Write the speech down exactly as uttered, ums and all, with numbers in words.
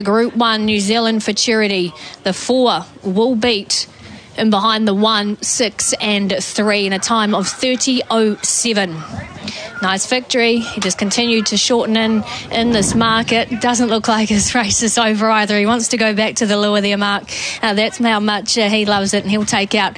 Group one, New Zealand Futurity. The four will beat in behind the one, six and three in a time of thirty oh seven. Nice victory. He just continued to shorten in in this market. Doesn't look like his race is over either. He wants to go back to the lure there, Mark. Uh, that's how much uh, he loves it, and he'll take out